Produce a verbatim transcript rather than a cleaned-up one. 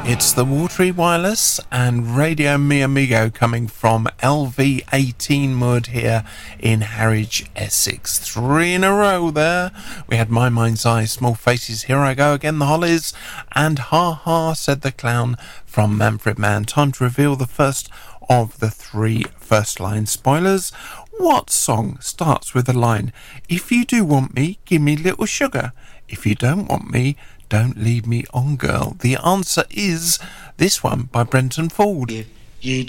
It's the Watery Wireless and Radio Mi Amigo coming from L V eighteen Mood here in Harwich, Essex. Three in a row there. We had My Mind's Eye, Small Faces, Here I Go Again, The Hollies, and Ha Ha Said the Clown from Manfred Mann. Time to reveal the first of the three first line spoilers. What song starts with the line, "If you do want me, give me little sugar. If you don't want me, don't leave me on, girl"? The answer is this one by Brenton Ford. If you